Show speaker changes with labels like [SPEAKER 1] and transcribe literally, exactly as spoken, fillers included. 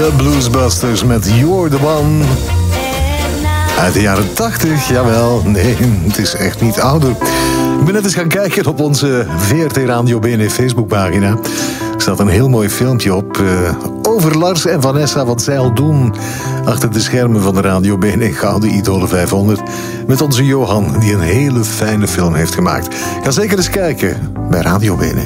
[SPEAKER 1] The Bluesbusters met You're the One. Uit de jaren tachtig, jawel. Nee, het is echt niet ouder. Ik ben net eens gaan kijken op onze V R T Radio B N N Facebookpagina. Er staat een heel mooi filmpje op uh, over Lars en Vanessa, wat zij al doen achter de schermen van de Radio B N N Gouden Idolen vijfhonderd. Met onze Johan, die een hele fijne film heeft gemaakt. Ga zeker eens kijken bij Radio B N N.